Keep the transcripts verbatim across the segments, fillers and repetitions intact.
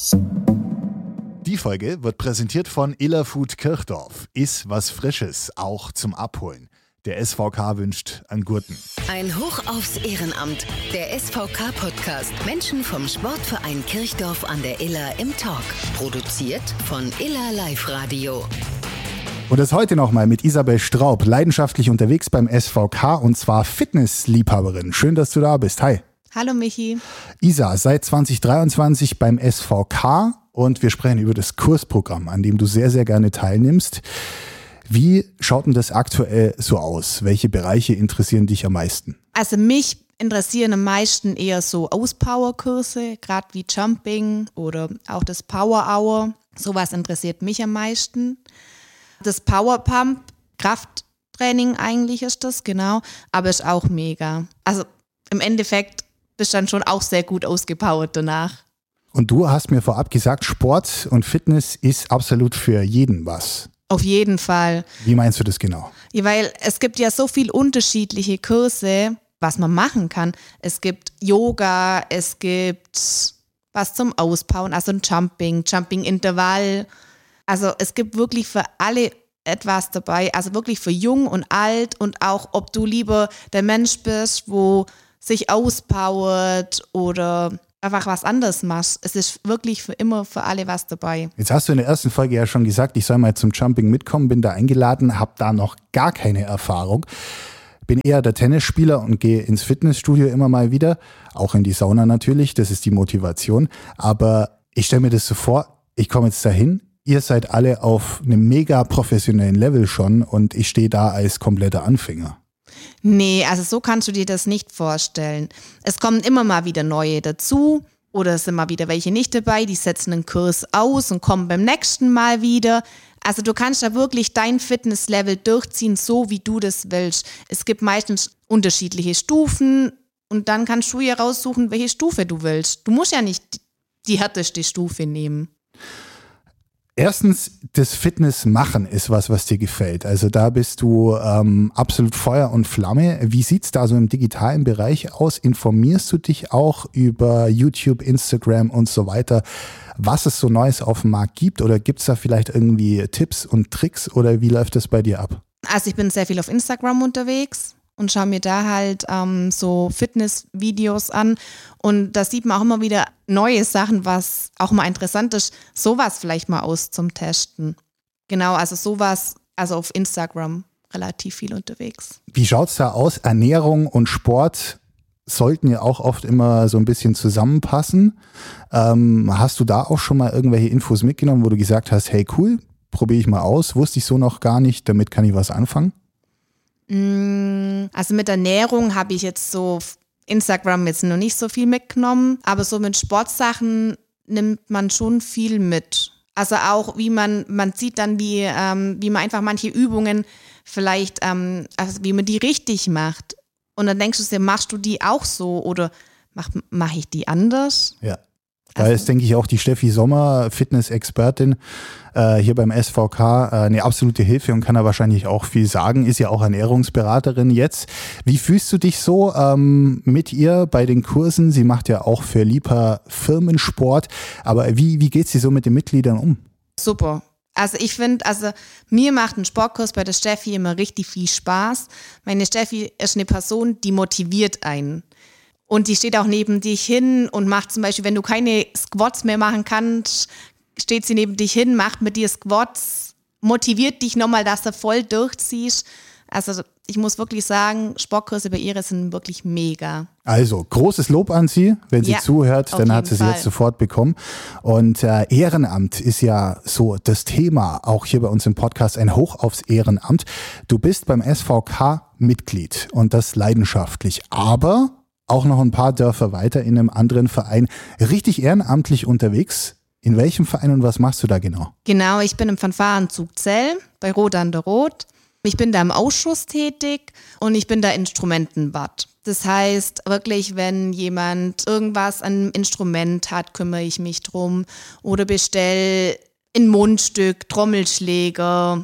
Die Folge wird präsentiert von Illerfood Kirchdorf. Iss was Frisches, auch zum Abholen. Der S V K wünscht einen guten. Ein Hoch aufs Ehrenamt. Der S V K-Podcast. Menschen vom Sportverein Kirchdorf an der Iller im Talk. Produziert von Iller Live Radio. Und das heute nochmal mit Isabel Straub, leidenschaftlich unterwegs beim S V K und zwar Fitnessliebhaberin. Schön, dass du da bist. Hi. Hallo Michi. Isa, seit zwanzig dreiundzwanzig beim S V K und wir sprechen über das Kursprogramm, an dem du sehr, sehr gerne teilnimmst. Wie schaut denn das aktuell so aus? Welche Bereiche interessieren dich am meisten? Also mich interessieren am meisten eher so Auspower-Kurse, gerade wie Jumping oder auch das Power Hour. Sowas interessiert mich am meisten. Das Power Pump, Krafttraining eigentlich ist das, genau, aber ist auch mega. Also im Endeffekt bist du dann schon auch sehr gut ausgepowert danach. Und du hast mir vorab gesagt, Sport und Fitness ist absolut für jeden was. Auf jeden Fall. Wie meinst du das genau? Ja, weil es gibt ja so viele unterschiedliche Kurse, was man machen kann. Es gibt Yoga, es gibt was zum Auspowern, also ein Jumping, Jumping-Intervall. Also es gibt wirklich für alle etwas dabei, also wirklich für jung und alt und auch, ob du lieber der Mensch bist, wo sich auspowert oder einfach was anderes machst. Es ist wirklich für immer für alle was dabei. Jetzt hast du in der ersten Folge ja schon gesagt, ich soll mal zum Jumping mitkommen, bin da eingeladen, habe da noch gar keine Erfahrung. Bin eher der Tennisspieler und gehe ins Fitnessstudio immer mal wieder, auch in die Sauna natürlich, das ist die Motivation. Aber ich stelle mir das so vor, ich komme jetzt dahin, ihr seid alle auf einem mega professionellen Level schon und ich stehe da als kompletter Anfänger. Nee, also so kannst du dir das nicht vorstellen. Es kommen immer mal wieder neue dazu oder es sind mal wieder welche nicht dabei, die setzen einen Kurs aus und kommen beim nächsten Mal wieder. Also du kannst da wirklich dein Fitnesslevel durchziehen, so wie du das willst. Es gibt meistens unterschiedliche Stufen und dann kannst du ja raussuchen, welche Stufe du willst. Du musst ja nicht die härteste Stufe nehmen. Erstens, das Fitness machen ist was, was dir gefällt. Also da bist du ähm, absolut Feuer und Flamme. Wie sieht's da so im digitalen Bereich aus? Informierst du dich auch über YouTube, Instagram und so weiter, was es so Neues auf dem Markt gibt? Oder gibt's da vielleicht irgendwie Tipps und Tricks oder wie läuft das bei dir ab? Also ich bin sehr viel auf Instagram unterwegs und schaue mir da halt ähm, so Fitnessvideos an und da sieht man auch immer wieder neue Sachen, was auch mal interessant ist, sowas vielleicht mal aus zum Testen. Genau, also sowas, also auf Instagram relativ viel unterwegs. Wie schaut's da aus? Ernährung und Sport sollten ja auch oft immer so ein bisschen zusammenpassen. Ähm, hast du da auch schon mal irgendwelche Infos mitgenommen, wo du gesagt hast, hey cool, probiere ich mal aus, wusste ich so noch gar nicht, damit kann ich was anfangen? Also mit Ernährung habe ich jetzt so auf Instagram jetzt noch nicht so viel mitgenommen, aber so mit Sportsachen nimmt man schon viel mit. Also auch wie man, man sieht dann, wie, ähm, wie man einfach manche Übungen vielleicht, ähm, also wie man die richtig macht. Und dann denkst du dir, machst du die auch so oder mach, mach ich die anders? Ja. Da ist, denke ich, auch die Steffi Sommer, Fitness-Expertin äh, hier beim S V K, äh, eine absolute Hilfe und kann da wahrscheinlich auch viel sagen. Ist ja auch Ernährungsberaterin jetzt. Wie fühlst du dich so ähm, mit ihr bei den Kursen? Sie macht ja auch für Liebherr Firmensport. Aber wie, wie geht sie so mit den Mitgliedern um? Super. Also ich finde, also mir macht ein Sportkurs bei der Steffi immer richtig viel Spaß. Meine Steffi ist eine Person, die motiviert einen. Und die steht auch neben dich hin und macht zum Beispiel, wenn du keine Squats mehr machen kannst, steht sie neben dich hin, macht mit dir Squats, motiviert dich nochmal, dass du voll durchziehst. Also ich muss wirklich sagen, Sportkurse bei ihr sind wirklich mega. Also großes Lob an sie, wenn sie ja, zuhört, dann hat sie sie Fall. jetzt sofort bekommen. Und äh, Ehrenamt ist ja so das Thema, auch hier bei uns im Podcast, ein Hoch aufs Ehrenamt. Du bist beim S V K Mitglied und das leidenschaftlich, aber auch noch ein paar Dörfer weiter in einem anderen Verein, richtig ehrenamtlich unterwegs. In welchem Verein und was machst du da genau? Genau, ich bin im Fanfarenzug Zell bei Rot an der Rot. Ich bin da im Ausschuss tätig und ich bin da Instrumentenwart. Das heißt wirklich, wenn jemand irgendwas an Instrument hat, kümmere ich mich drum oder bestelle ein Mundstück, Trommelschläger,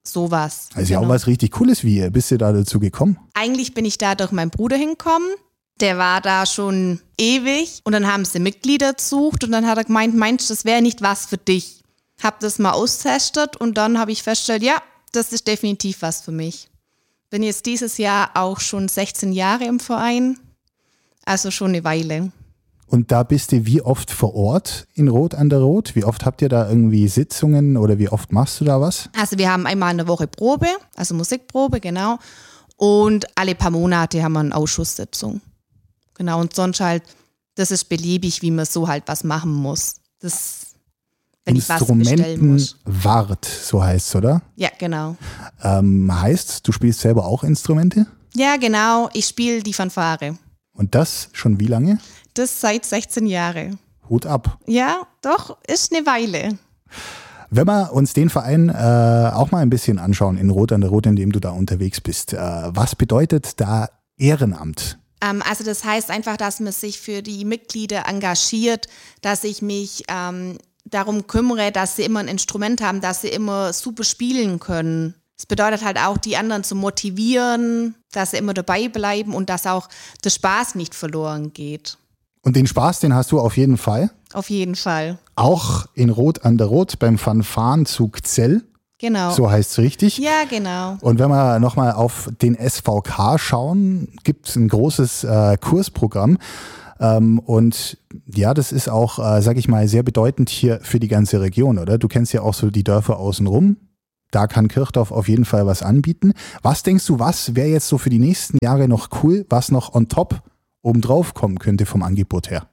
sowas. Also ja, auch was richtig Cooles. Wie bist du da dazu gekommen? Eigentlich bin ich da durch meinen Bruder hingekommen. Der war da schon ewig und dann haben sie Mitglieder gesucht und dann hat er gemeint, meinst du, das wäre nicht was für dich? Hab das mal austestet und dann habe ich festgestellt, ja, das ist definitiv was für mich. Bin jetzt dieses Jahr auch schon sechzehn Jahre im Verein, also schon eine Weile. Und da bist du wie oft vor Ort in Rot an der Rot? Wie oft habt ihr da irgendwie Sitzungen oder wie oft machst du da was? Also wir haben einmal in der Woche Probe, also Musikprobe, genau. Und alle paar Monate haben wir eine Ausschusssitzung. Genau, und sonst halt, das ist beliebig, wie man so halt was machen muss. Das, wenn ich was bestellen muss. Instrumentenwart, so heißt es, oder? Ja, genau. Ähm, heißt, du spielst selber auch Instrumente? Ja, genau. Ich spiele die Fanfare. Und das schon wie lange? Das seit sechzehn Jahren. Hut ab. Ja, doch, ist eine Weile. Wenn wir uns den Verein äh, auch mal ein bisschen anschauen, in Rot an der Rot, in dem du da unterwegs bist, äh, was bedeutet da Ehrenamt? Ähm, also das heißt einfach, dass man sich für die Mitglieder engagiert, dass ich mich ähm, darum kümmere, dass sie immer ein Instrument haben, dass sie immer super spielen können. Das bedeutet halt auch, die anderen zu motivieren, dass sie immer dabei bleiben und dass auch der Spaß nicht verloren geht. Und den Spaß, den hast du auf jeden Fall? Auf jeden Fall. Auch in Rot an der Rot beim Fanfarenzug Zell? Genau. So heißt es richtig? Ja, genau. Und wenn wir nochmal auf den S V K schauen, gibt es ein großes äh, Kursprogramm. Ähm, und ja, das ist auch, äh, sag ich mal, sehr bedeutend hier für die ganze Region, oder? Du kennst ja auch so die Dörfer außenrum. Da kann Kirchdorf auf jeden Fall was anbieten. Was denkst du, was wäre jetzt so für die nächsten Jahre noch cool, was noch on top obendrauf kommen könnte vom Angebot her?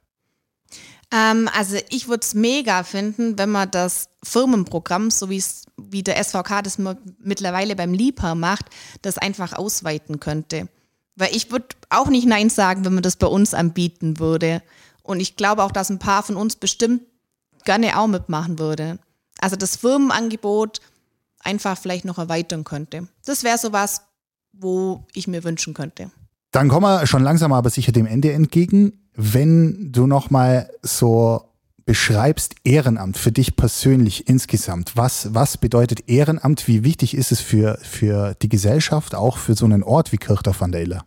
Ähm, also ich würde es mega finden, wenn man das Firmenprogramm, so wie's, wie der S V K das mittlerweile beim Liebherr macht, das einfach ausweiten könnte. Weil ich würde auch nicht Nein sagen, wenn man das bei uns anbieten würde. Und ich glaube auch, dass ein paar von uns bestimmt gerne auch mitmachen würde. Also das Firmenangebot einfach vielleicht noch erweitern könnte. Das wäre sowas, wo ich mir wünschen könnte. Dann kommen wir schon langsam aber sicher dem Ende entgegen. Wenn du nochmal so beschreibst, Ehrenamt für dich persönlich insgesamt, was, was bedeutet Ehrenamt? Wie wichtig ist es für, für die Gesellschaft, auch für so einen Ort wie Kirchdorf an der Iller?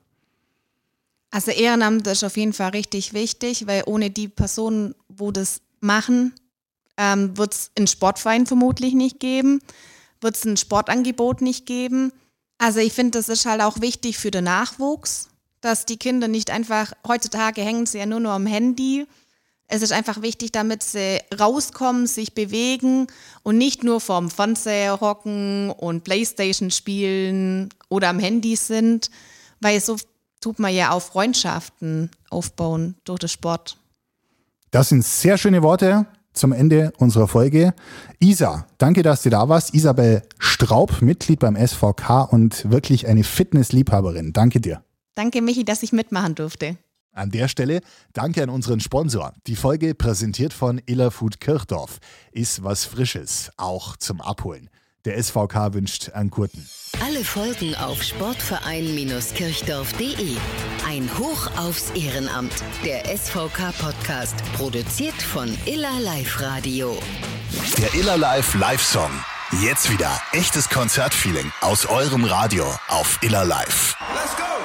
Also Ehrenamt ist auf jeden Fall richtig wichtig, weil ohne die Personen, wo das machen, ähm, wird es einen Sportverein vermutlich nicht geben, wird es ein Sportangebot nicht geben. Also ich finde, das ist halt auch wichtig für den Nachwuchs, dass die Kinder nicht einfach, heutzutage hängen sie ja nur noch am Handy. Es ist einfach wichtig, damit sie rauskommen, sich bewegen und nicht nur vorm Fernseher hocken und Playstation spielen oder am Handy sind, weil so tut man ja auch Freundschaften aufbauen durch den Sport. Das sind sehr schöne Worte zum Ende unserer Folge. Isa, danke, dass du da warst. Isabel Straub, Mitglied beim S V K und wirklich eine Fitnessliebhaberin. Danke dir. Danke, Michi, dass ich mitmachen durfte. An der Stelle danke an unseren Sponsor. Die Folge präsentiert von Iller Food Kirchdorf. Ist was Frisches, auch zum Abholen. Der S V K wünscht einen guten. Alle Folgen auf sportverein kirchdorf punkt de. Ein Hoch aufs Ehrenamt. Der S V K-Podcast, produziert von Iller Live Radio. Der Iller Live Live-Song. Jetzt wieder echtes Konzertfeeling aus eurem Radio auf Iller Live.